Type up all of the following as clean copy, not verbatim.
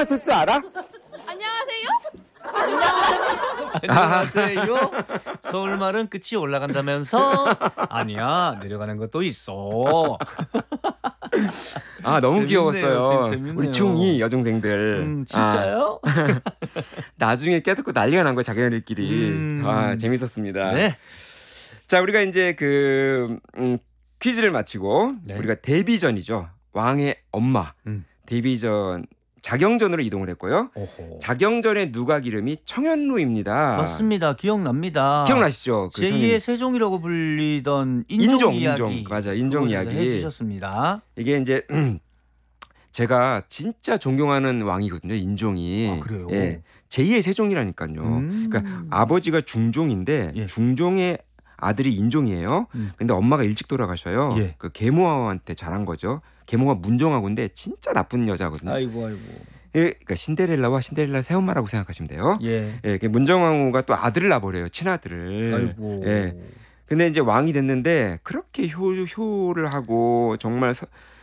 프랑스스 알아? 안녕하세요? 안녕하세요. 서울말은 끝이 올라간다면서? 아니야, 내려가는 것도 있어. 아, 너무 재밌네요. 귀여웠어요. 재밌네요. 우리 중2 여중생들. 진짜요? 나중에 깨닫고 난리가 난 거예요, 자기네들끼리. 아, 재밌었습니다. 네. 자, 우리가 이제 퀴즈를 마치고 네. 우리가 데뷔전이죠. 왕의 엄마. 데뷔전 자경전으로 이동을 했고요. 오호. 자경전의 누각 이름이 청현루입니다. 맞습니다. 기억납니다. 기억나시죠? 그 제2의 세종이라고 불리던 인종 이야기. 맞아, 인종 이야기 해주셨습니다. 이게 이제 제가 진짜 존경하는 왕이거든요. 인종이. 아, 그래요? 예, 제2의 세종이라니까요. 그러니까 아버지가 중종인데 예. 중종의 아들이 인종이에요. 근데 엄마가 일찍 돌아가셔요. 예. 그 계모한테 잘한 거죠. 계모가 문정하고인데 진짜 나쁜 여자거든요. 아이고. 예, 그러니까 신데렐라와 신데렐라 새엄마라고 생각하시면 돼요. 예. 예, 문정왕후가 또 아들을 낳아버려요. 친아들을. 아이고. 예. 근데 이제 왕이 됐는데 그렇게 효를 하고 정말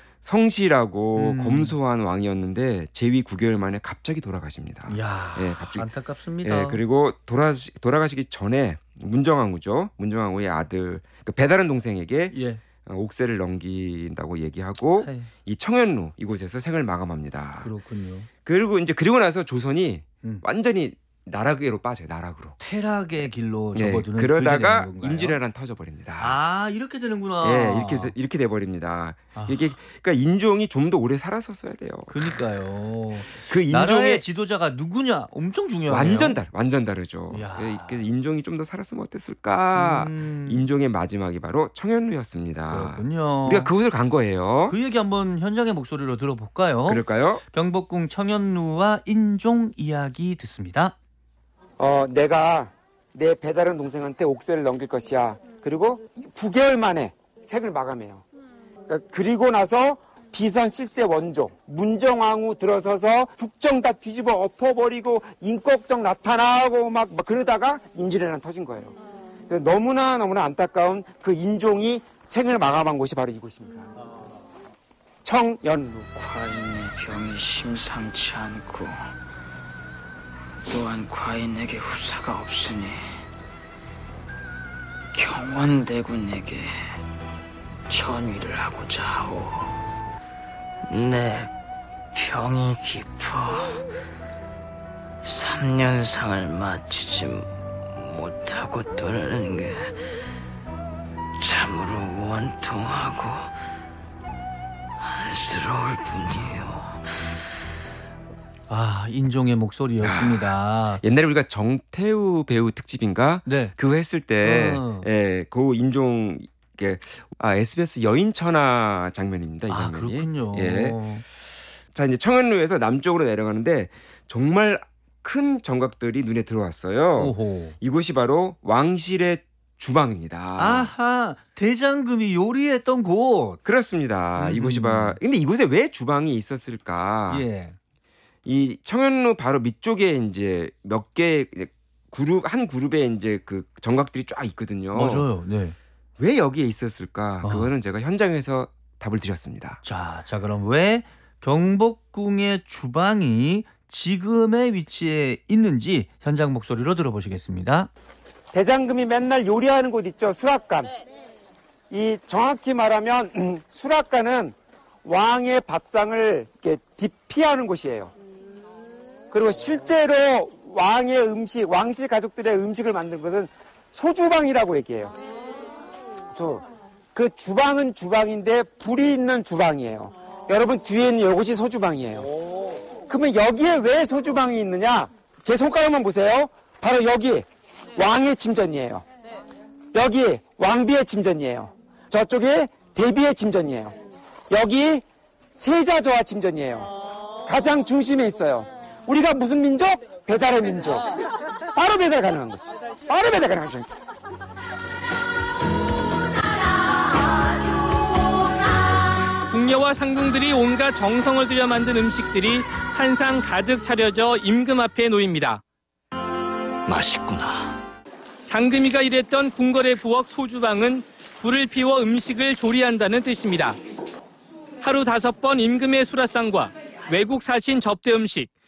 성실하고 검소한 왕이었는데 재위 9개월 만에 갑자기 돌아가십니다. 야, 예, 갑자기. 안타깝습니다. 예, 그리고 돌아가시기 전에 문정왕후죠. 문정왕후의 아들, 그 배다른 동생에게 예. 옥새를 넘긴다고 얘기하고 아이, 이 청현루 이곳에서 생을 마감합니다. 그렇군요. 그리고 나서 조선이 음. 완전히 나락으로 빠져요. 나락으로. 퇴락의 길로 예, 접어드는 그러다가 그게 되는 건가요? 임진왜란 터져버립니다. 아, 이렇게 되는구나. 예, 이렇게 돼버립니다. 아. 이게 그러니까 인종이 좀 더 오래 살았었어야 돼요. 그러니까요. 그 나라의 인종의 지도자가 누구냐 엄청 중요하네요. 완전 다르죠. 이야. 그래서 인종이 좀 더 살았으면 어땠을까? 인종의 마지막이 바로 청현루였습니다. 그렇군요. 우리가 그곳을 간 거예요. 그 얘기 한번 현장의 목소리로 들어볼까요? 그럴까요? 경복궁 청현루와 인종 이야기 듣습니다. 내가 내 배다른 동생한테 옥새를 넘길 것이야. 그리고 9개월 만에 생을 마감해요. 그리고 나서 비선 실세 원조 문정왕후 들어서서 국정 다 뒤집어 엎어버리고 인걱정 나타나고 막 그러다가 임진왜란 터진 거예요. 너무나 안타까운 그 인종이 생을 마감한 곳이 바로 이곳입니다. 청연루. 과인의 병이 심상치 않고 또한 과인에게 후사가 없으니 경원대군에게 전위를 하고자 하오. 내 병이 깊어 3년상을 마치지 못하고 떠나는 게 참으로 원통하고 안쓰러울 뿐이요. 아, 인종의 목소리였습니다. 옛날에 우리가 정태우 배우 특집인가? 네. 그거 했을 때, 그 인종, SBS 여인천하 장면입니다. 이 아, 장면이. 그렇군요. 예. 자, 이제 청현루에서 남쪽으로 내려가는데 정말 큰 정각들이 눈에 들어왔어요. 오호. 이곳이 바로 왕실의 주방입니다. 아하, 대장금이 요리했던 곳. 그렇습니다. 근데 이곳에 왜 주방이 있었을까? 예. 이 청현루 바로 밑쪽에 이제 몇 개 한 그룹에 이제 그 정각들이 쫙 있거든요. 맞아요. 네. 왜 여기에 있었을까? 그거는 제가 현장에서 답을 드렸습니다. 자, 그럼 왜 경복궁의 주방이 지금의 위치에 있는지 현장 목소리로 들어보시겠습니다. 대장금이 맨날 요리하는 곳 있죠. 수락관. 이 정확히 말하면 수락관은 왕의 밥상을 이렇게 디피하는 곳이에요. 그리고 실제로 왕의 음식, 왕실 가족들의 음식을 만든 것은 소주방이라고 얘기해요. 그 주방은 주방인데 불이 있는 주방이에요. 여러분 뒤에 있는 이곳이 소주방이에요. 그러면 여기에 왜 소주방이 있느냐? 제 손가락만 보세요. 바로 여기 왕의 침전이에요. 여기 왕비의 침전이에요. 저쪽에 대비의 침전이에요. 여기 세자저하 침전이에요. 가장 중심에 있어요. 우리가 무슨 민족? 배달의 민족. 바로 배달 가능한 것이죠. 바로 배달 가능한 것이죠. 궁녀와 상궁들이 온갖 정성을 들여 만든 음식들이 한상 가득 차려져 임금 앞에 놓입니다. 맛있구나. 장금이가 일했던 궁궐의 부엌 소주방은 불을 피워 음식을 조리한다는 뜻입니다. 하루 5번 임금의 수라상과 외국 사신 접대 음식,